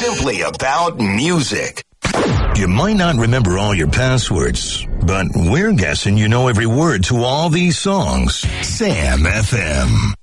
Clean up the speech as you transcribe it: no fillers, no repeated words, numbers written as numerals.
simply about music. You might not remember all your passwords, but we're guessing you know every word to all these songs. Sam FM.